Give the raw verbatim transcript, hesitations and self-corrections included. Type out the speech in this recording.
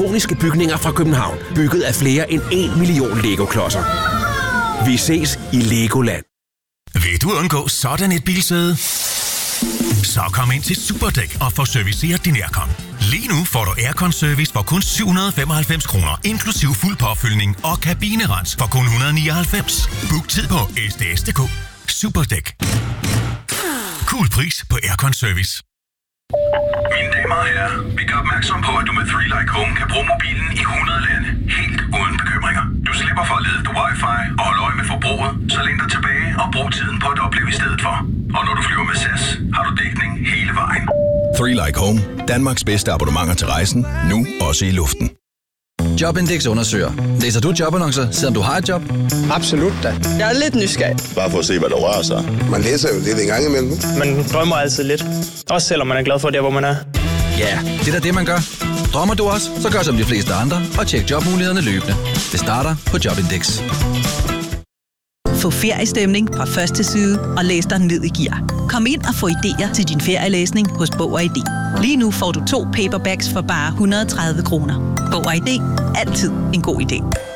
ikoniske bygninger fra København, bygget af flere end en million Lego-klodser. Vi ses i Legoland. Vil du undgå sådan et bilsæde? Så kom ind til Superdæk og få serviceret din aircon. Lige nu får du aircon-service for kun syv hundrede og femoghalvfems kroner, inklusiv fuld påfyldning og kabinerens for kun et hundrede og nioghalvfems. Book tid på S D S punktum d k. Superdæk. Cool pris på aircon-service. Mine damer og herrer, vi gør opmærksom på, at du med three like Home kan bruge mobilen i hundrede lande, helt uden bekymringer. Du slipper for at lede efter wifi og holde øje med forbruget, så læn dig tilbage og brug tiden på at opleve i stedet for. Og når du flyver med S A S, har du dækning hele vejen. three like Home. Danmarks bedste abonnementer til rejsen, nu også i luften. Jobindex undersøger. Læser du jobannoncer, selvom du har et job? Absolut da. Jeg er lidt nysgerrig. Bare for at se, hvad der rører sig. Man læser jo lidt en gang imellem. Man drømmer altid lidt. Også selvom man er glad for det, hvor man er. Ja, det er da det, man gør. Drømmer du også, så gør som de fleste andre og tjek jobmulighederne løbende. Det starter på Jobindex. Få feriestemning fra første side og læs dig ned i gear. Kom ind og få idéer til din ferielæsning hos Bog og I D. Lige nu får du to paperbacks for bare et hundrede og tredive kroner. Bog og I D. Altid en god idé.